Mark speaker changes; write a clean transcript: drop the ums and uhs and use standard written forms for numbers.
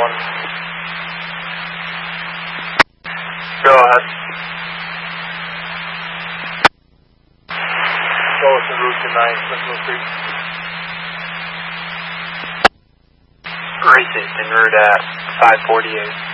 Speaker 1: Go ahead. Go to Route 9, Central Street.
Speaker 2: Racing en route at 548.